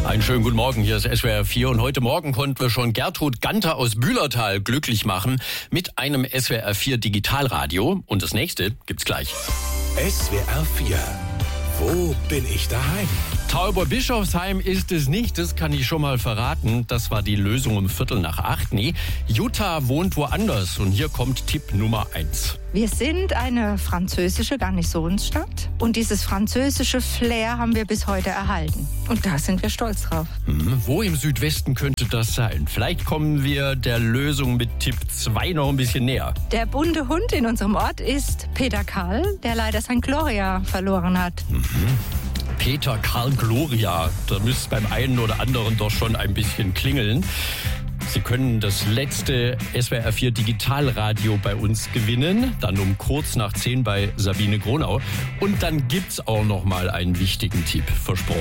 Einen schönen guten Morgen, hier ist SWR 4 und heute Morgen konnten wir schon Gertrud Ganter aus Bühlertal glücklich machen mit einem SWR 4 Digitalradio. Und das nächste gibt's gleich. SWR 4, wo bin ich daheim? Tauberbischofsheim ist es nicht, das kann ich schon mal verraten. Das war die Lösung um 7:45. Nee, Jutta wohnt woanders und hier kommt Tipp Nummer 1. Wir sind eine französische Garnisonsstadt und dieses französische Flair haben wir bis heute erhalten. Und da sind wir stolz drauf. Wo im Südwesten könnte das sein? Vielleicht kommen wir der Lösung mit Tipp 2 noch ein bisschen näher. Der bunte Hund in unserem Ort ist Peter Karl, der leider sein Gloria verloren hat. Peter Karl Gloria, da müsste es beim einen oder anderen doch schon ein bisschen klingeln. Sie können das letzte SWR 4 Digitalradio bei uns gewinnen, dann um kurz nach 10 bei Sabine Gronau. Und dann gibt's auch noch mal einen wichtigen Tipp, versprochen.